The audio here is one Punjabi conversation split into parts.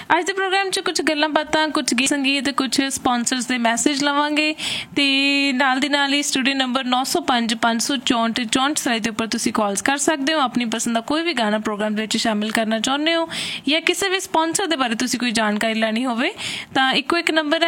ਅੱਜ ਦੇ ਪ੍ਰੋਗਰਾਮ 'ਚ ਕੁਝ ਗੱਲਾਂ ਬਾਤਾਂ, ਕੁਝ ਗੀਤ ਸੰਗੀਤ, ਕੁਝ ਸਪੋਂਸਰਸ ਦੇ ਮੈਸੇਜ ਲਵਾਂਗੇ ਅਤੇ ਨਾਲ ਦੀ ਨਾਲ ਹੀ ਸਟੂਡੀਓ ਨੰਬਰ 905 564 64 ਦੇ ਉੱਪਰ ਤੁਸੀਂ ਕਾਲਸ ਕਰ ਸਕਦੇ ਹੋ। ਆਪਣੀ ਪਸੰਦ ਦਾ ਕੋਈ ਵੀ ਗਾਣਾ ਪ੍ਰੋਗਰਾਮ ਦੇ ਵਿੱਚ ਸ਼ਾਮਿਲ ਕਰਨਾ ਚਾਹੁੰਦੇ ਹੋ ਜਾਂ ਕਿਸੇ ਵੀ ਸਪੋਂਸਰ ਦੇ ਬਾਰੇ ਤੁਸੀਂ ਕੋਈ ਜਾਣਕਾਰੀ ਲੈਣੀ ਹੋਵੇ ਤਾਂ ਇੱਕੋ ਇੱਕ ਨੰਬਰ ਹੈ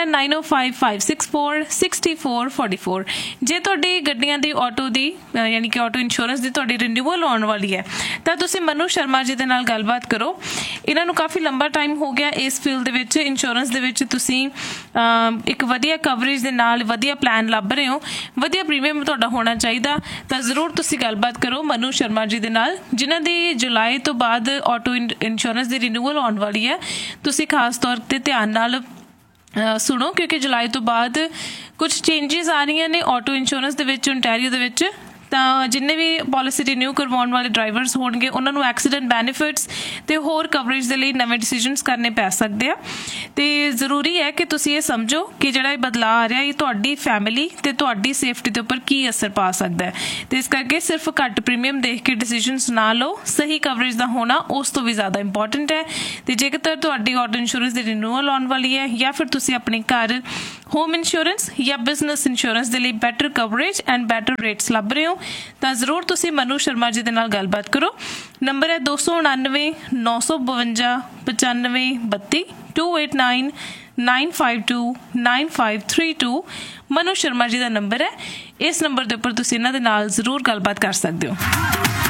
9055646444। ਜੇ ਤੁਹਾਡੀ ਗੱਡੀਆਂ ਦੀ ਆਟੋ ਦੀ ਯਾਨੀ ਕਿ ਆਟੋ ਇੰਸ਼ੋਰੈਂਸ ਦੀ ਤੁਹਾਡੀ ਰਿਨਿਊਅਲ ਆਉਣ ਵਾਲੀ ਹੈ ਤਾਂ ਤੁਸੀਂ ਮਨੂ ਸ਼ਰਮਾ ਜੀ ਦੇ ਨਾਲ ਗੱਲਬਾਤ ਕਰੋ। ਇਹਨਾਂ ਨੂੰ ਕਾਫੀ ਲੰਬਾ ਟਾਈਮ ਹੋ ਗਿਆ ਇਸ ਫੀਲਡ ਦੇ ਵਿੱਚ, ਇੰਸ਼ੋਰੈਂਸ ਦੇ ਵਿੱਚ। ਤੁਸੀਂ ਇੱਕ ਵਧੀਆ ਕਵਰੇਜ ਦੇ ਨਾਲ ਵਧੀਆ ਪਲਾਨ ਲੱਭ ਰਹੇ ਹੋ, ਵਧੀਆ ਪ੍ਰੀਮੀਅਮ ਤੁਹਾਡਾ ਹੋਣਾ ਚਾਹੀਦਾ, ਤਾਂ ਜ਼ਰੂਰ ਤੁਸੀਂ ਗੱਲਬਾਤ ਕਰੋ ਮਨੂ ਸ਼ਰਮਾ ਜੀ ਦੇ ਨਾਲ, ਜਿਨ੍ਹਾਂ ਦੀ ਜੁਲਾਈ ਤੋਂ ਬਾਅਦ ਆਟੋ ਇੰਸ਼ੋਰੈਂਸ ਦੀ ਰਿਨਿਊਅਲ ਆਉਣ ਵਾਲੀ ਹੈ। ਤੁਸੀਂ ਖਾਸ ਤੌਰ 'ਤੇ ਧਿਆਨ ਨਾਲ ਸੁਣੋ ਕਿਉਂਕਿ ਜੁਲਾਈ ਤੋਂ ਬਾਅਦ ਕੁਝ ਚੇਂਜਿਸ ਆ ਰਹੀਆਂ ਨੇ ਆਟੋ ਇੰਸ਼ੋਰੈਂਸ ਦੇ ਵਿੱਚ ਓਨਟਾਰੀਓ ਦੇ ਵਿੱਚ। ਤਾਂ ਜਿੰਨੇ ਵੀ ਪੋਲਿਸੀ ਰਿਨਿਊ ਕਰਵਾਉਣ ਵਾਲੇ ਡਰਾਈਵਰਸ ਹੋਣਗੇ ਉਹਨਾਂ ਨੂੰ ਐਕਸੀਡੈਂਟ ਬੈਨੀਫਿਟਸ ਅਤੇ ਹੋਰ ਕਵਰੇਜ ਦੇ ਲਈ ਨਵੇਂ ਡਿਸੀਜ਼ਨਸ ਕਰਨੇ ਪੈ ਸਕਦੇ ਆ। ਅਤੇ ਜ਼ਰੂਰੀ ਹੈ ਕਿ ਤੁਸੀਂ ਇਹ ਸਮਝੋ ਕਿ ਜਿਹੜਾ ਇਹ ਬਦਲਾਅ ਆ ਰਿਹਾ ਇਹ ਤੁਹਾਡੀ ਫੈਮਿਲੀ ਅਤੇ ਤੁਹਾਡੀ ਸੇਫਟੀ ਦੇ ਉੱਪਰ ਕੀ ਅਸਰ ਪਾ ਸਕਦਾ ਹੈ। ਅਤੇ ਇਸ ਕਰਕੇ ਸਿਰਫ ਘੱਟ ਪ੍ਰੀਮੀਅਮ ਦੇਖ ਕੇ ਡਿਸੀਜ਼ਨਸ ਨਾ ਲਓ, ਸਹੀ ਕਵਰੇਜ ਦਾ ਹੋਣਾ ਉਸ ਤੋਂ ਵੀ ਜ਼ਿਆਦਾ ਇੰਪੋਰਟੈਂਟ ਹੈ। ਅਤੇ ਜੇਕਰ ਤੁਹਾਡੀ ਆਟੋ ਇੰਸ਼ੋਰੈਂਸ ਦੀ ਰਿਨਿਊਅਲ ਆਉਣ ਵਾਲੀ ਹੈ ਜਾਂ ਫਿਰ ਤੁਸੀਂ ਆਪਣੇ ਘਰ ਹੋਮ ਇੰਸ਼ੋਰੈਂਸ ਜਾਂ ਬਿਜ਼ਨਸ ਇੰਸ਼ੋਰੈਂਸ ਦੇ ਲਈ better coverage and better rates ਲੱਭ ਰਹੇ ਹੋ ਤਾਂ ਜ਼ਰੂਰ ਤੁਸੀਂ ਮਨੂ ਸ਼ਰਮਾ ਜੀ ਦੇ ਨਾਲ ਗੱਲਬਾਤ ਕਰੋ। ਨੰਬਰ ਹੈ 299 952 95 32 289 952 9532। ਮਨੂ ਸ਼ਰਮਾ ਜੀ ਦਾ ਨੰਬਰ ਹੈ। ਇਸ ਨੰਬਰ ਦੇ ਉੱਪਰ ਤੁਸੀਂ ਇਹਨਾਂ ਦੇ ਨਾਲ ਜ਼ਰੂਰ ਗੱਲਬਾਤ ਕਰ ਸਕਦੇ ਹੋ।